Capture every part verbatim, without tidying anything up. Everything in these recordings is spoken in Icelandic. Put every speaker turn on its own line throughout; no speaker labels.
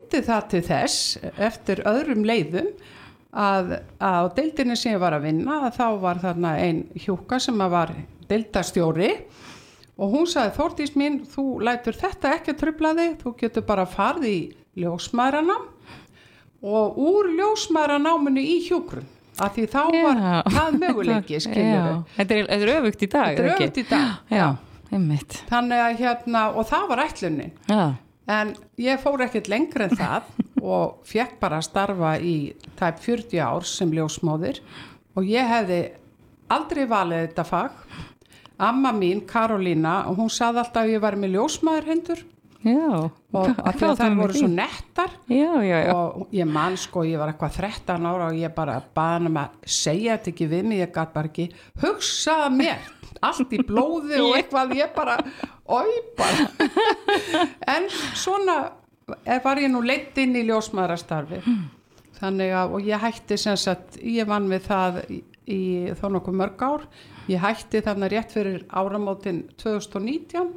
leiddi það til þess eftir öðrum leiðum að á deildinni sem ég var að vinna að þá var þarna ein hjúka sem að var deildarstjóri og hún sagði Þórdís mín, þú lætur þetta ekki trufla þig, þú getur bara farið í ljósmæðranám og úr ljósmæðranáminu í hjúkrun af því þá var já. Það möguleiki skilur.
Þetta er, þetta er öfugt í dag.
Þetta er öfugt í dag.
Já, einmitt.
Þannig að hérna, og það var ætlunin.
Já.
En ég fór ekkert lengra en það og fekk bara að starfa í tæp fjörutíu ár sem ljósmóðir og ég hefði aldrei valið þetta fag. Amma mín, Karolína, hún sagði alltaf að ég var með ljósmæður hendur.
Já.
Og að því að þær voru svo nettar.
Já, já, já.
Og ég man sko, ég var eitthvað þrettán ára og ég bara baði um að segja þetta ekki við mig, ég gat bara ekki hugsaða mér. Allt í blóði og eitthvað, ég bara, oi bara. En svona var ég nú leitt inn í ljósmæðrastarfi. Þannig að, og ég hætti sem sagt, ég vann við það í, í þó nokkuð mörg ár. Ég hætti þarna rétt fyrir áramótin tvö þúsund og nítján.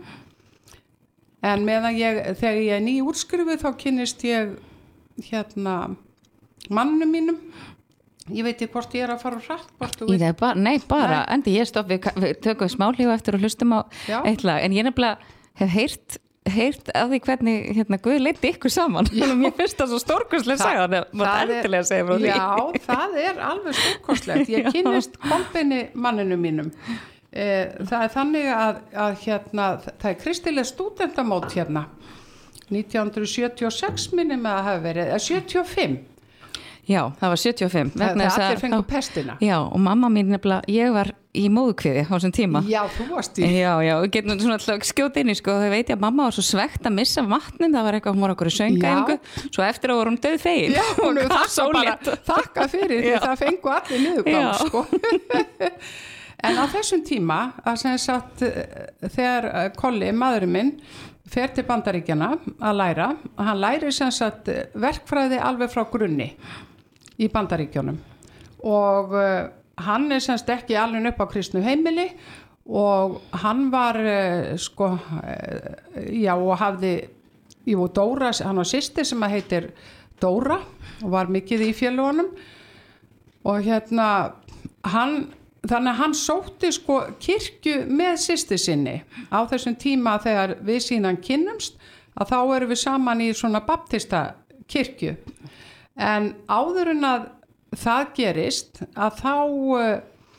En meðan ég, þegar ég er ný útskrifuð þá kynnist ég hérna mannum mínum. Ég veit ekki hvort ég er að fara hratt.
Í það bara, nei bara, nei. Endi ég stoppi, við tökum smáhlífu eftir og hlustum á já. Eitt lag. En ég nefnilega hef heyrt, heyrt af því hvernig hérna Guð leiddi ykkur saman. Mér finnst það svo stórkostlega sagða, það var endilega að segja frá því.
Já, það er alveg stórkostlegt. Ég kynnist kompinni manninu mínum. Það er þannig að, að hérna, það er kristileg stúdentamót hérna nítján hundruð sjötíu og sex minni með að hafa verið, eða sjötíu og fimm.
Já, það var sjötíu og fimm.
Það er allir fengu pestina.
Já, og mamma mín nefnilega, ég var í móðukviði á þessum tíma.
Já, þú varst í.
Já, já, og getum svona alltaf skjóta inn í sko, þau veit ég að mamma var svo svegt að missa vatnin, það var eitthvað, hún var okkur í söngaengu, svo eftir að voru hún döð þegin.
Já, hún er þakka bara, þakka fyrir því það fengu allir niðurgang, sko. En á þessum tíma, að sem sagt, þegar Kolli, maðurinn minn, fer til Bandaríkjana að læra, hann læri sem sagt verkfræði alveg frá grunni í Bandaríkjunum og uh, hann er sem sagt ekki alveg upp á kristnu heimili og hann var uh, sko, uh, já og hafði, jú Dóra, hann á systir sem að heitir Dóra og var mikið í félagunum og hérna hann þannig að hann sótti sko kirkju með systur sinni á þessum tíma þegar við síðan kynnumst að þá erum við saman í svona baptista kirkju en áður en að það gerist að þá uh,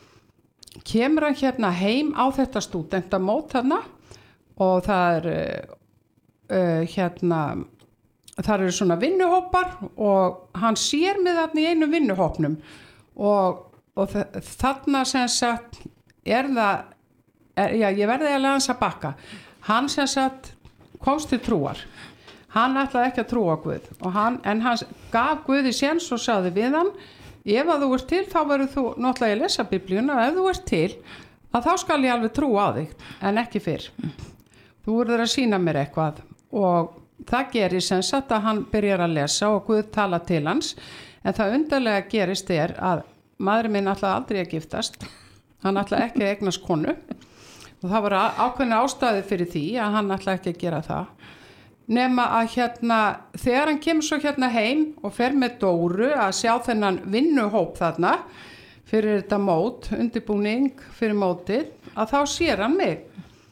kemur hann hérna heim á þetta stúdentamót þarna og það er uh, uh, hérna það eru svona vinnuhópar og hann sér mig þarna í einu vinnuhópnum og og þarna sem sagt er það er, já ég verði að hans að bakka hann sem sagt komst til trúar hann ætlaði ekki að trúa Guð og hann, en hann gaf Guði séns og sagði við hann ef að þú ert til þá verður þú náttúrulega að lesa biblíuna ef þú ert til að þá skal ég alveg trúa á þig en ekki fyrr þú verður að sýna mér eitthvað og það gerir sem sagt að hann byrjar að lesa og Guð tala til hans en það undarlega gerist er að maðurinn minn ætlaði aldrei að giftast hann ætlaði ekki að eignast konu og það var ákveðna ástæði fyrir því að hann ætlaði ekki að gera það nema að hérna þegar hann kemur svo hérna heim og fer með Dóru að sjá þennan vinnuhóp þarna fyrir þetta mót, undirbúning fyrir mótið, að þá sér hann mig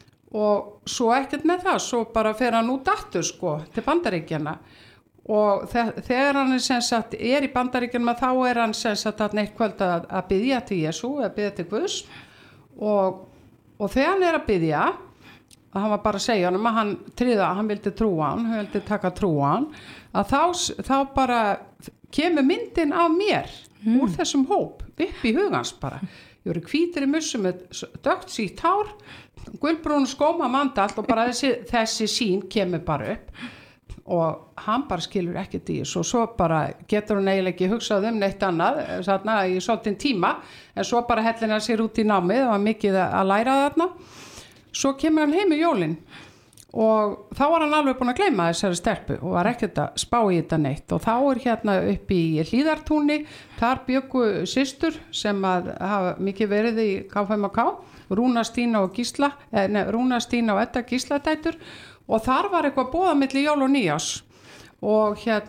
og svo ekkert með það svo bara fer hann út aftur sko til Bandaríkjanna og þegar hann er, sem sagt, er í Bandaríkjunum þá er hann sem sagt að neitt kvöld að, að biðja til Jesú, að biðja til Guðs og, og þegar hann er að biðja að hann var bara að segja hann að hann tryða, hann vildi trúa hann, hann vildi taka trúa hann að þá, þá bara kemur myndin af mér mm. úr þessum hóp, upp í hugans bara ég voru hvítir í mussu með dögt sítt hár, gulbrún skóma mandall og bara þessi, þessi sín kemur bara upp og hann bara skilur ekkert í þessu og svo bara getur hann eiginlega ekki hugsað um neitt annað þarna í svolítinn tíma en svo bara hellin hann sér út í námið og var mikið að læra þarna svo kemur hann heim í jólin og þá var hann alveg búin að gleyma þessari stelpu og var ekkert að spá í þetta neitt og þá er hérna upp í Hlíðartúni þar bjöggu systur sem að hafa mikið verið í K fimm K Rúna Stína og Gísla eh, nei, Rúna Stína og Edda Gísladætur og þar var eitthvað boða milli jól og nýjás og, hér,